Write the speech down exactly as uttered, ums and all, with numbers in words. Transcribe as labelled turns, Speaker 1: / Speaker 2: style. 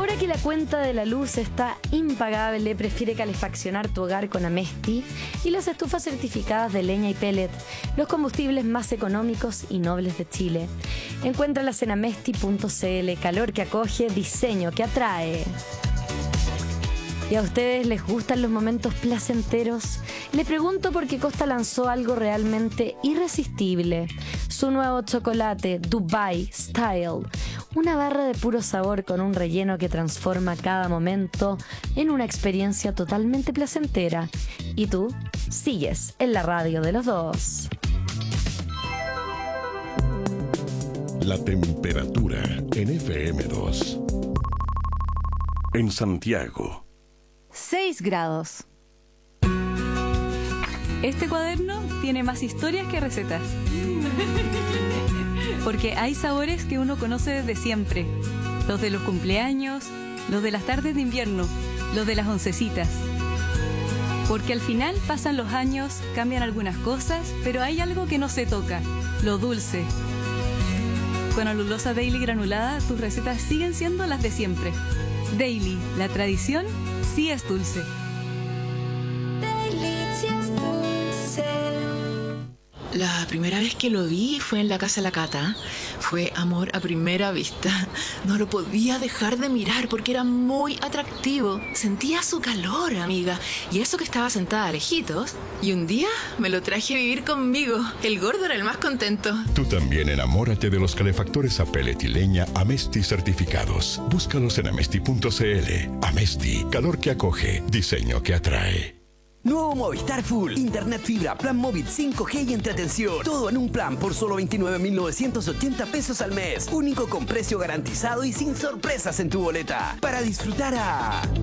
Speaker 1: Ahora que la cuenta de la luz está impagable, prefiere calefaccionar tu hogar con Amesti y las estufas certificadas de leña y pellet, los combustibles más económicos y nobles de Chile. Encuéntralas en amesti punto cl. Calor que acoge, diseño que atrae. ¿Y a ustedes les gustan los momentos placenteros? Le pregunto porque Costa lanzó algo realmente irresistible. Su nuevo chocolate, Dubai Style. Una barra de puro sabor con un relleno que transforma cada momento en una experiencia totalmente placentera. Y tú sigues en la radio de los dos.
Speaker 2: La temperatura en F M dos. En Santiago,
Speaker 3: seis grados. Este cuaderno tiene más historias que recetas. Porque hay sabores que uno conoce desde siempre. Los de los cumpleaños, los de las tardes de invierno, los de las oncecitas. Porque al final pasan los años, cambian algunas cosas, pero hay algo que no se toca, lo dulce. Con Alulosa Daily granulada, tus recetas siguen siendo las de siempre. Daily, la tradición sí es dulce.
Speaker 4: La primera vez que lo vi fue en la casa de la Cata. Fue amor a primera vista. No lo podía dejar de mirar porque era muy atractivo. Sentía su calor, amiga. Y eso que estaba sentada lejitos. Y un día me lo traje a vivir conmigo. El gordo era el más contento.
Speaker 2: Tú también enamórate de los calefactores a pellet y leña Amesti certificados. Búscalos en amesti punto cl. Amesti, calor que acoge, diseño que atrae.
Speaker 5: Nuevo Movistar Full. Internet fibra, plan móvil cinco G y entretención. Todo en un plan por solo veintinueve mil novecientos ochenta pesos al mes. Único con precio garantizado y sin sorpresas en tu boleta. Para disfrutar a